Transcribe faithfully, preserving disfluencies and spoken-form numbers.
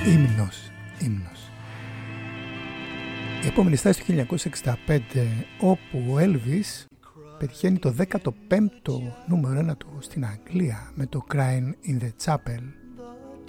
Ύμνος, ύμνος. Η επόμενη στάση του χίλια εννιακόσια εξήντα πέντε, όπου ο Elvis πετυχαίνει το δέκατο πέμπτο νούμερο ένα του στην Αγγλία με το Crying in the Chapel.